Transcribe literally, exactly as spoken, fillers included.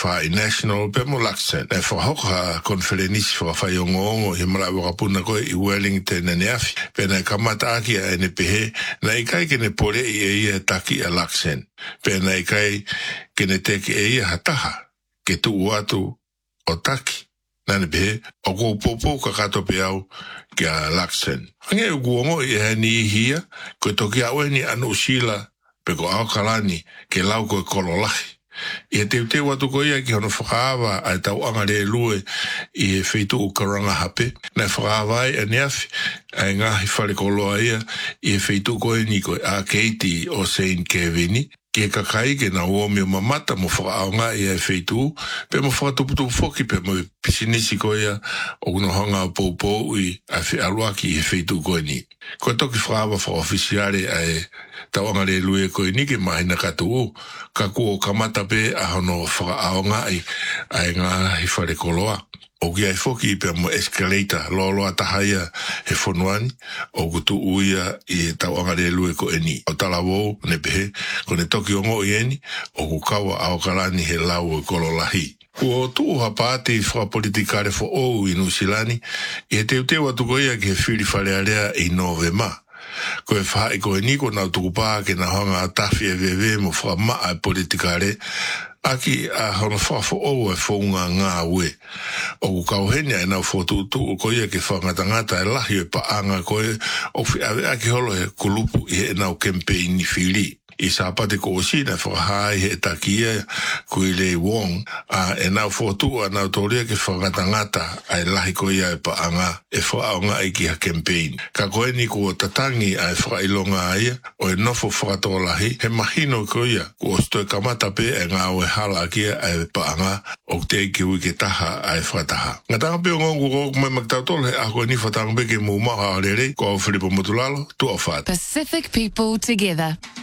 wha i national pe mo laksen. E whahoka konferenisi wha whai o ngongo he mara wakapuna koe i Wellington e ne afi. Pena e kamata aki a e ne pehe, na i kai ke ne pore i e ia taki a laksen. Pena i kai ke ne teke e ia hataha, ke tu uatu o taki. Nane pehe, o kou popo ka kato pe au ke a laksen. Ange u guongo i e ni i hia, koe toki aue ni anu usila, pe ko au kalani ke lau koe kololahi. I e teu teu atu koe ia ki hono whakaawa ai tau anga re lue i e wheitu u karanga hape. Nei whakaawa ai e neafi ai ngahi whare koloa ia i e wheitu koe ni koe a Katie o Saint Kevini. Ke kakai ke na uomi o mamata mo whakaonga i e wheitu, pe mo whakatuputu foki pe mo pisinisi koe ia o kuno honga o poupou i a whi aluaki i e wheitu koe ni. Koe toki whakaawa whaofisiare ai tawanga re lue koe ni ke mahina katu o, ka kua o kamata pe a hono whakaonga ai ai ngā hi whare koloa. O ki ai foki pe mo escalator lolo atahaia he fonuani o kutu uia i tau angare lue ko eni o talawo ne pehe ko ne toki ongo i eni o kukawa ao kalani he lau e kololahi. Ua tuu hapati wha politikare fo ou i Nusilani i he teu teu atu koia ki he whiri whalearea i Novema. Ko e whaai ko e niko nau tukupaa ke na honga atafi e vewe mo wha maa e politikare aki a hono whafo o e whaunga ngā ue. O ku kauhenia e nau whotutu o koia ke whangatangata e lahi e paanga koe o whi awe aki holo he kulupu i he nau kempeini whiri. I sāpate ko o sina whakahai he takia kui Lei Wong a e nau whotu a nau tōria ke whangatangata ai lahi koia e paanga e whaonga i ki ha campaign. Ka koe ni ko tatangi ai whakailonga aia o e nofo whakatolahi he mahino koia ko o stoi kamata pe e ngā o e hala kia ai paanga o te ki ui ke taha ai whataha. Ngā tanga pe o ngongu ko mai maktautole a koe ni whatanga pe ke mūmaha a rere ko au Filipo Motulalo tu o what. Pacific people together.